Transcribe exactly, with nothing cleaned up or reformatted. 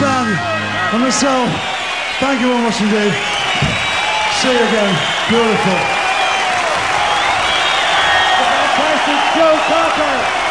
Dan and myself, thank you very much indeed. See you again. Beautiful. The fantastic Joe Cocker.